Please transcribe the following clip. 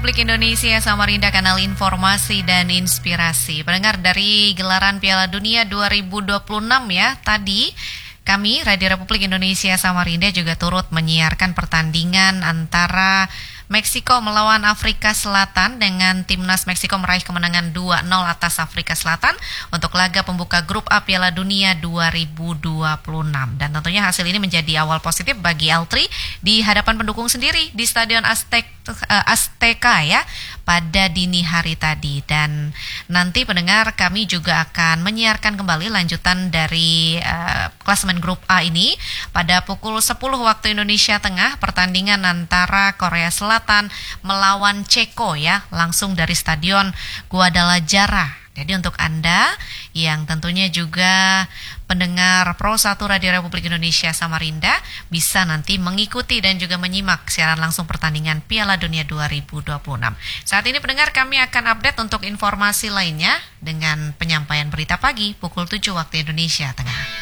Republik Indonesia Samarinda, kanal informasi dan inspirasi. Pendengar, dari gelaran Piala Dunia 2026 ya, tadi kami Radio Republik Indonesia Samarinda juga turut menyiarkan pertandingan antara Meksiko melawan Afrika Selatan dengan timnas Meksiko meraih kemenangan 2-0 atas Afrika Selatan untuk laga pembuka grup A Piala Dunia 2026. Dan tentunya hasil ini menjadi awal positif bagi L3 di hadapan pendukung sendiri di Stadion Azteca ya pada dini hari tadi. Dan nanti pendengar, kami juga akan menyiarkan kembali lanjutan dari klasemen grup A ini pada pukul 10 waktu Indonesia Tengah, pertandingan antara Korea Selatan melawan Ceko ya, langsung dari Stadion Guadalajara. Jadi untuk Anda yang tentunya juga pendengar Pro 1 Radio Republik Indonesia Samarinda bisa nanti mengikuti dan juga menyimak siaran langsung pertandingan Piala Dunia 2026. Saat ini pendengar, kami akan update untuk informasi lainnya dengan penyampaian berita pagi pukul 7 waktu Indonesia Tengah.